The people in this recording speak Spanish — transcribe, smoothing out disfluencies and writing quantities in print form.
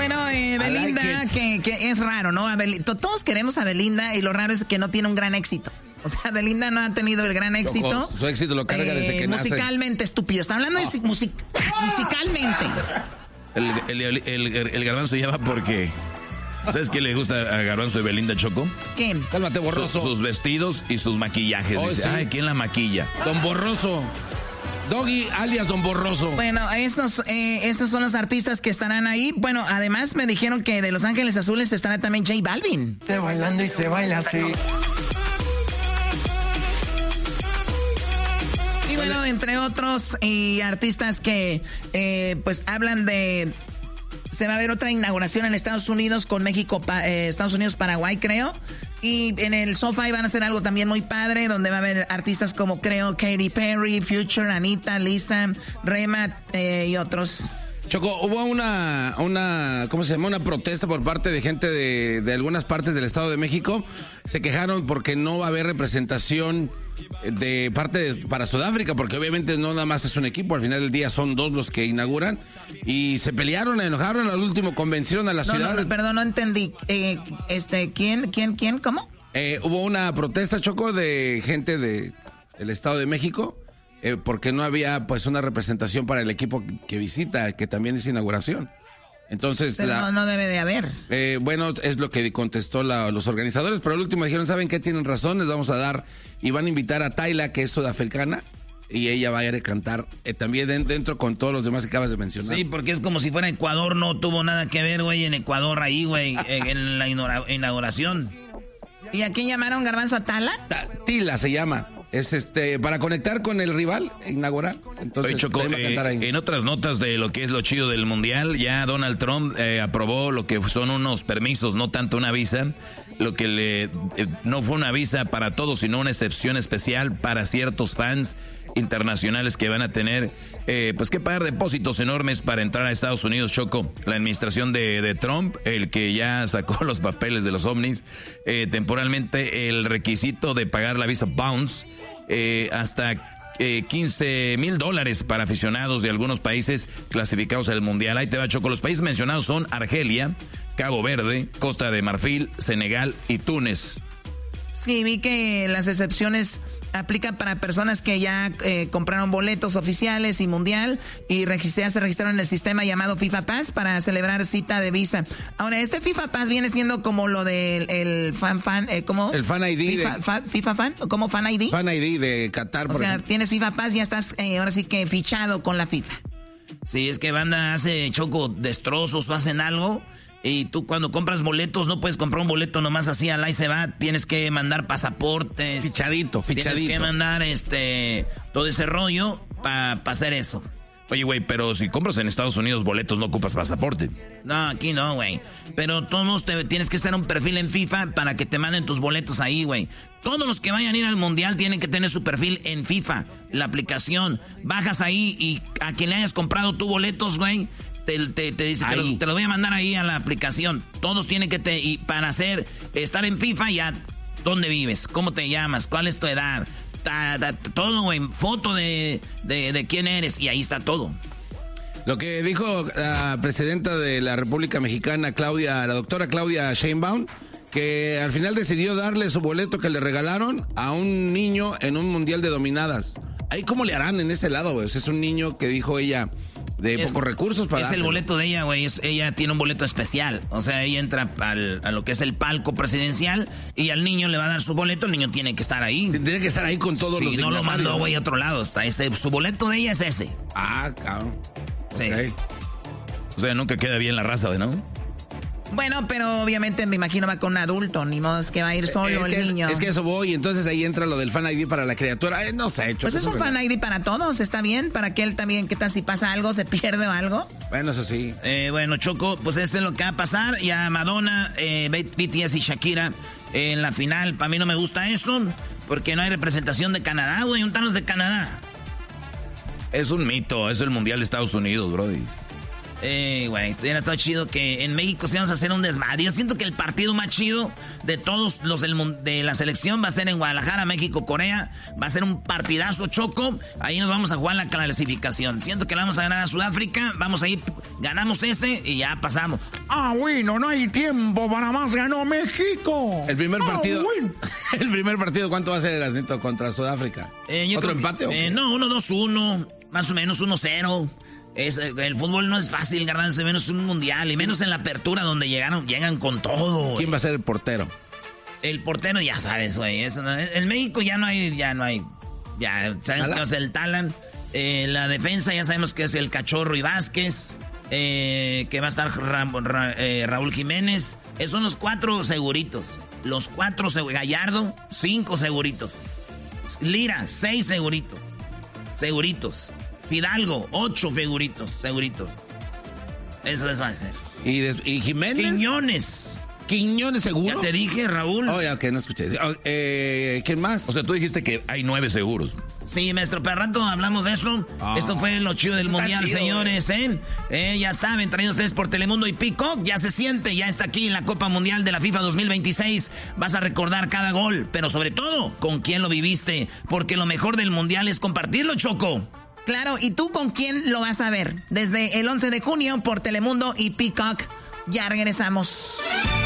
Bueno, Belinda, que es raro, ¿no? Todos queremos a Belinda y lo raro es que no tiene un gran éxito. O sea, Belinda no ha tenido el gran éxito. Su éxito lo carga desde que nace. Musicalmente estúpido. Está hablando de musicalmente. El Garbanzo ya va porque... ¿Sabes qué le gusta a Garbanzo y Belinda, Choco? ¿Qué? Cálmate, Borroso. Sus vestidos y sus maquillajes. Dice, sí. ay, ¿quién la maquilla? Don Borroso. Doggy alias Don Borroso. Bueno, estos son los artistas que estarán ahí. Bueno, además me dijeron que de Los Ángeles Azules estará también J Balvin. Te bailando y se baila así. Y bueno, entre otros artistas que pues hablan de... Se va a ver otra inauguración en Estados Unidos con México, Estados Unidos, Paraguay, creo. Y en el SoFi van a hacer algo también muy padre, donde va a haber artistas como, creo, Katy Perry, Future, Anita, Lisa, Rema y otros. Choco, hubo una ¿cómo se llama? Una protesta por parte de gente de algunas partes del Estado de México. Se quejaron porque no va a haber representación de parte para Sudáfrica, porque obviamente no nada más es un equipo, al final del día son dos los que inauguran, y se pelearon, enojaron, al último convencieron a la ciudad. No, perdón, no entendí. ¿Quién? ¿Cómo? Hubo una protesta, Choco, de gente del Estado de México, porque no había pues una representación para el equipo que visita, que también es inauguración. Entonces, pero no debe de haber. Bueno, es lo que contestó los organizadores, pero al último dijeron, ¿saben qué? Tienen razón, les vamos a dar, y van a invitar a Tayla, que es sudafricana, y ella va a ir a cantar también dentro con todos los demás que acabas de mencionar. Sí, porque es como si fuera Ecuador, no tuvo nada que ver, güey, en Ecuador ahí, güey, en la inauguración. ¿Y a quién llamaron, Garbanzo? ¿A Tala? Tila se llama. Es para conectar con el rival inaugural. Entonces, oye, Choco, en otras notas de lo que es lo chido del mundial, ya Donald Trump aprobó lo que son unos permisos, no tanto una visa, lo que no fue una visa para todos, sino una excepción especial para ciertos fans internacionales que van a tener pues que pagar depósitos enormes para entrar a Estados Unidos. Choco, la administración de Trump, el que ya sacó los papeles de los ovnis, temporalmente el requisito de pagar la visa Bounce hasta $15,000 para aficionados de algunos países clasificados al mundial. Ahí te va, Choco. Los países mencionados son Argelia, Cabo Verde, Costa de Marfil, Senegal y Túnez. Sí, vi que las excepciones aplican para personas que ya compraron boletos oficiales y mundial y ya se registraron en el sistema llamado FIFA Pass para celebrar cita de visa. Ahora, este FIFA Pass viene siendo como lo del ¿cómo? El Fan ID. FIFA Fan, ¿cómo Fan ID? Fan ID de Qatar, por ejemplo. Tienes FIFA Pass y ya estás ahora sí que fichado con la FIFA. Sí, es que banda hace, Choco, destrozos o hacen algo. Y tú cuando compras boletos no puedes comprar un boleto nomás así al ahí se va, tienes que mandar pasaportes. Fichadito. Tienes que mandar todo ese rollo para hacer eso. Oye, güey, pero si compras en Estados Unidos boletos no ocupas pasaporte. No, aquí no, güey. Pero todos tienes que hacer un perfil en FIFA para que te manden tus boletos ahí, güey. Todos los que vayan a ir al mundial tienen que tener su perfil en FIFA, la aplicación. Bajas ahí y a quien le hayas comprado tus boletos, güey, te dice, te los voy a mandar ahí a la aplicación. Todos tienen que y para estar en FIFA ya, ¿dónde vives? ¿Cómo te llamas? ¿Cuál es tu edad? Todo, güey, foto de quién eres y ahí está todo. Lo que dijo la presidenta de la República Mexicana, la doctora Claudia Sheinbaum, que al final decidió darle su boleto que le regalaron a un niño en un mundial de dominadas. Ahí cómo le harán en ese lado, güey. O sea, es un niño que dijo ella de pocos recursos para es el boleto de ella, güey. Ella tiene un boleto especial. O sea, ella entra a lo que es el palco presidencial y al niño le va a dar su boleto. El niño tiene que estar ahí. Tiene que estar ahí con todos los dignatarios. No lo mandó, güey, a otro lado. Su boleto de ella es ese. Ah, cabrón. Sí. Okay. O sea, nunca queda bien la raza, ¿no? Bueno, pero obviamente me imagino va con un adulto, ni modo es que va a ir solo el niño. Es que eso voy, entonces ahí entra lo del Fan ID para la criatura. No sé, pues es un Fan ID para todos, está bien, para que él también, ¿qué tal si pasa algo, se pierde o algo? Bueno, eso sí. Bueno, Choco, pues eso es lo que va a pasar. Y a Madonna, BTS y Shakira en la final. Para mí no me gusta eso, porque no hay representación de Canadá, güey, juntarnos de Canadá. Es un mito, es el Mundial de Estados Unidos, brody. Güey, hubiera estado chido que en México se vamos a hacer un desmadre. Yo siento que el partido más chido de todos los de la selección va a ser en Guadalajara, México, Corea. Va a ser un partidazo, Choco. Ahí nos vamos a jugar la clasificación. Siento que la vamos a ganar a Sudáfrica. Vamos a ir, ganamos ese y ya pasamos. Bueno, no hay tiempo para más. Ganó México. El primer partido. El primer partido, ¿cuánto va a ser el Erasnito contra Sudáfrica? ¿Otro empate o qué? No, 1-2-1. Más o menos 1-0. El fútbol no es fácil, Garbanzo, menos un mundial, y menos en la apertura donde llegan con todo. ¿Quién va a ser el portero? El portero ya sabes, güey. En México ya no hay. Ya sabes que va a ser el Talan. La defensa ya sabemos que es el Cachorro y Vázquez. Que va a estar Raúl Jiménez. Esos son los 4 seguritos. Los 4 Gallardo, 5 seguritos. Lira, 6 seguritos. Fidalgo, 8 seguritos. Eso va a ser. ¿Y Jiménez? ¿Quiñones seguro? Ya te dije, Raúl. Oye, ok, no escuché. ¿Quién más? O sea, tú dijiste que hay 9 seguros. Sí, maestro, pero rato hablamos de eso. Esto fue lo chido del mundial, chido, señores, ya saben, traídos ustedes por Telemundo y Peacock. Ya se siente, ya está aquí en la Copa Mundial de la FIFA 2026. Vas a recordar cada gol, pero sobre todo, con quién lo viviste. Porque lo mejor del mundial es compartirlo, Choco. Claro, ¿y tú con quién lo vas a ver? Desde el 11 de junio por Telemundo y Peacock. Ya regresamos.